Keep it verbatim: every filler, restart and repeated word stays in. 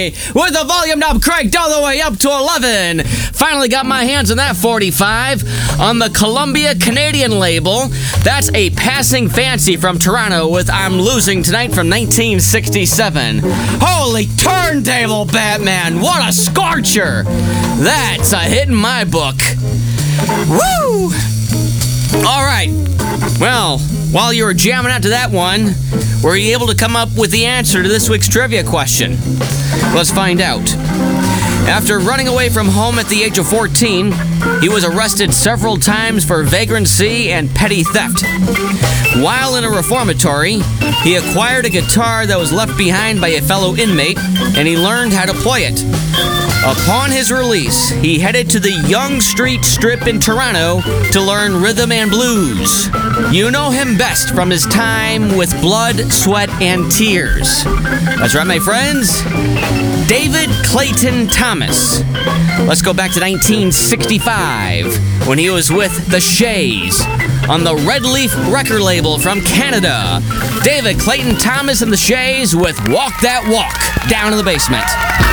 me with the volume knob cranked all the way up to eleven. Finally got my hands on that forty-five on the Columbia Canadian label. That's a Passing Fancy from Toronto with I'm Losing Tonight from nineteen sixty-seven. Holy turntable, Batman! What a scorcher! That's a hit in my book. Woo! All right. Well, while you were jamming out to that one, were you able to come up with the answer to this week's trivia question? Let's find out. After running away from home at the age of fourteen, he was arrested several times for vagrancy and petty theft. While in a reformatory, he acquired a guitar that was left behind by a fellow inmate, and he learned how to play it. Upon his release, he headed to the Yonge Street Strip in Toronto to learn rhythm and blues. You know him best from his time with Blood, Sweat, and Tears. That's right, my friends. David Clayton Thomas. Let's go back to nineteen sixty-five when he was with the Shays on the Red Leaf record label from Canada. David Clayton Thomas and the Shays with Walk That Walk down in the basement.